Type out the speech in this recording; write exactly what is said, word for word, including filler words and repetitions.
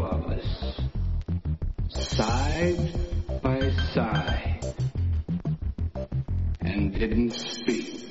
of us, side by side, and didn't speak.